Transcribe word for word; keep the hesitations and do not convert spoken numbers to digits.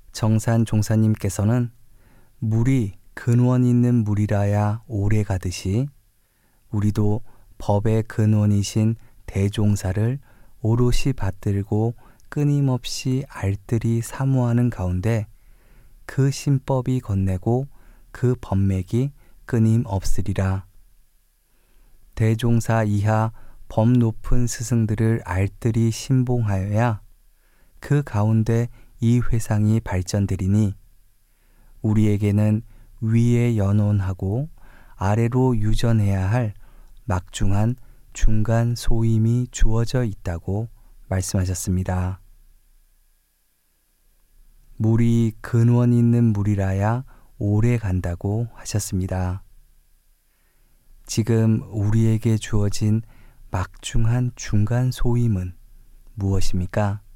정산 종사님께서는 물이 근원 있는 물이라야 오래 가듯이 우리도 법의 근원이신 대종사를 오롯이 받들고 끊임없이 알뜰히 사모하는 가운데 그 신법이 건네고 그 법맥이 끊임없으리라. 대종사 이하 법 높은 스승들을 알뜰히 신봉하여야 그 가운데 이 회상이 발전되리니 우리에게는 위에 연원하고 아래로 유전해야 할 막중한 중간 소임이 주어져 있다고 말씀하셨습니다. 물이 근원 있는 물이라야 오래 간다고 하셨습니다. 지금 우리에게 주어진 막중한 중간 소임은 무엇입니까?